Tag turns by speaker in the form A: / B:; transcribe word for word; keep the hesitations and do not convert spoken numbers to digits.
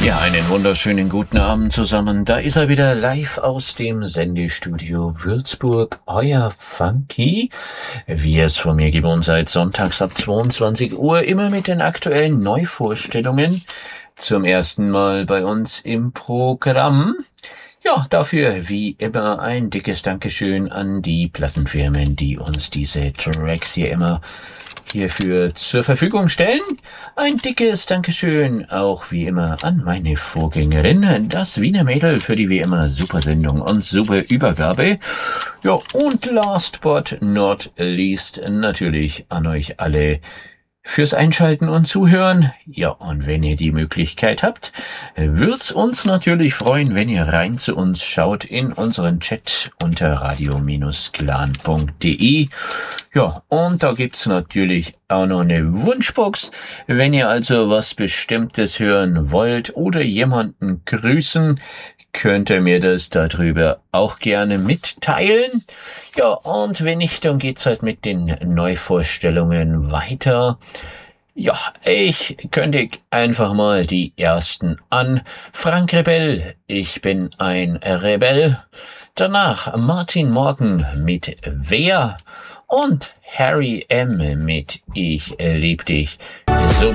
A: Ja, einen wunderschönen guten Abend zusammen. Da ist er wieder live aus dem Sendestudio Würzburg, euer Funky, wie es von mir gewohnt seid, sonntags ab zweiundzwanzig Uhr, immer mit den aktuellen Neuvorstellungen. Zum ersten Mal bei uns im Programm. Ja, dafür wie immer ein dickes Dankeschön an die Plattenfirmen, die uns diese Tracks hier immer hierfür zur Verfügung stellen. Ein dickes Dankeschön auch wie immer an meine Vorgängerin, das Wiener Mädel, für die wie immer super Sendung und super Übergabe. Ja, und last but not least natürlich an euch alle fürs Einschalten und Zuhören. Ja, und wenn ihr die Möglichkeit habt, wird's uns natürlich freuen, wenn ihr rein zu uns schaut in unseren Chat unter radio Bindestrich clan punkt de. Ja, und da gibt's natürlich auch noch eine Wunschbox. Wenn ihr also was Bestimmtes hören wollt oder jemanden grüßen, könnt ihr mir das darüber auch gerne mitteilen. Ja, und wenn nicht, dann geht's halt mit den Neuvorstellungen weiter. Ja, ich kündige einfach mal die ersten an. Frank Rebell, ich bin ein Rebell. Danach Martin Morgan mit Wer und Harry M. mit Ich lieb dich. Somit